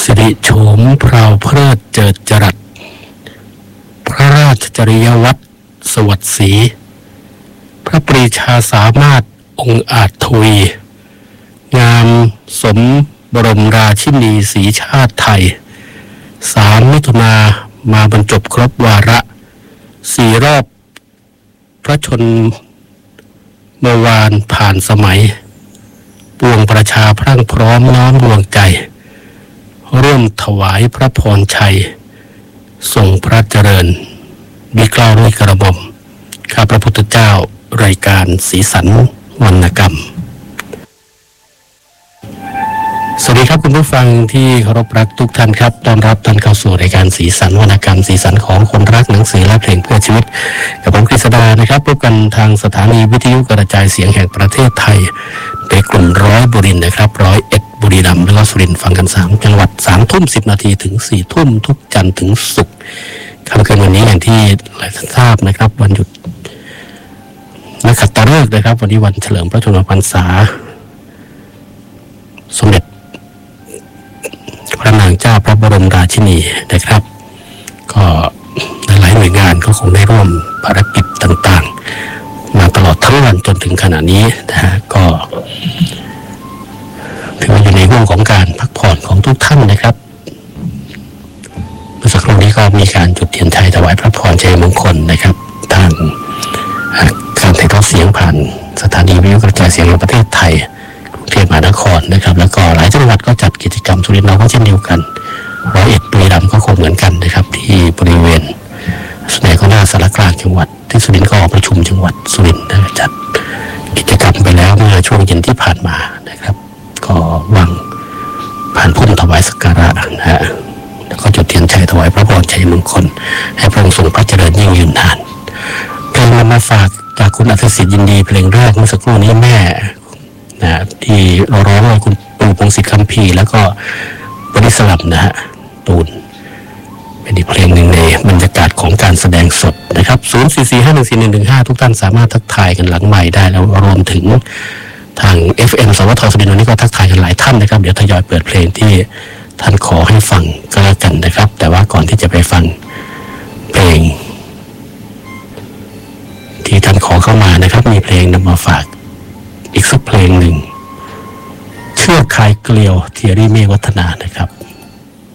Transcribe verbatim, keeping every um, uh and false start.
สิริโฉมพราวเพลิดเจิดจรัสพระราชจริยวัตรสวัสดิ์ศรีพระปรีชาสามารถองค์อาจทวีงามสมบรมราชินีศรีชาติไทยสามมิถุนามาบรรจบครบวาระสี่รอบพระชนเมื่อวานผ่านสมัยปวงประชาพรั่งพร้อมน้อมดวงใจร่วมถวายพระพรชัยทรงพระเจริญมีเกล้าด้วยกระหม่อมข้าพระพุทธเจ้ารายการสีสันวรรณกรรมสวัสดีครับคุณผู้ฟังที่เคารพรักทุกท่านครับต้อนรับท่านเข้าสู่รายการสีสันวรรณกรรมสีสันของคนรักหนังสือและเพลงเพื่อชีวิตกับผมกฤษดานะครับพบกันทางสถานีวิทยุกระจายเสียงแห่งประเทศไทยในกลุ่มร้อยบุรินทร์นะครับร้อยเอ็ดบุรีรัมย์แล้วก็สุรินทร์ฟังกันสามจังหวัดสามทุ่มสิบนาทีถึงสี่ทุ่มทุกจันทร์ถึงศุกร์ค่ำคืนวันนี้อย่างที่หลายท่านทราบนะครับวันหยุดนักขัตฤกษ์นะครับวันนี้วันเฉลิมพระชนมพรรษาสมเด็จพระนางเจ้าพระบรมราชินีนะครับก็หลายหน่วยงานก็คงได้ร่วมภารกิจต่างๆมาตลอดทั้งวันจนถึงขณะนี้นะฮะก็ถือว่าอยู่ในห่วงของการพักผ่อนของทุกท่านนะครับเมื่อสักครู่นี้ก็มีการจุดเทียนชัยถวายพระพรชัยมงคลนะครับทางการถ่ายทอดเสียงผ่านสถานีวิทยุกระจายเสียงแห่งประเทศไทยกรุงเทพมหานครนะครับแล้วก็หลายจังหวัดก็จัดกิจกรรมสุรินทร์เราก็เช่นเดียวกันร้อยเอ็ดบุรีรัมย์ก็คงเหมือนกันนะครับที่บริเวณส่วนใหญ่ก็หน้าสารกลางจังหวัดที่สุรินทร์ก็ออกประชุมจังหวัดสุรินทร์จัดกิจกรรมไปแล้วเมื่อช่วงเย็นที่ผ่านมานะครับก็วางผ่านพุ่มถวายสักการะนะฮะแล้วก็จุดเทียนชัยถวายพระพรชัยมงคลให้พระองค์ทรงพระเจริญยิ่งยืนนานเพลงนำมาฝากจากคุณอัศสิทธิ์ยินดีเพลงแรกเมื่อสักครู่นี้แม่นะที่เราร้องโดยคุณปู่พงศิษฐ์คัมภีร์แล้วก็บริสลับนะฮะตูนเป็นอีกเพลงหนึ่งในบรรยากาศของการแสดงสดนะครับศูนย์ สี่ สี่ ห้า หนึ่ง สี่ หนึ่ง หนึ่ง ห้าทุกท่านสามารถทักทายกันหลังใหม่ได้แล้วรวมถึงทาง เอฟ เอ็ม สวทสุรินทร์วันนี้ก็ทักทายกันหลายท่านนะครับเดี๋ยวทยอยเปิดเพลงที่ท่านขอให้ฟังก็แล้วกันนะครับแต่ว่าก่อนที่จะไปฟังเพลงที่ท่านขอเข้ามานะครับมีเพลงนำมาฝากอีกสักเพลงหนึ่งเชือกคายเกลียวเทียรี่เมฆวัฒนานะครับ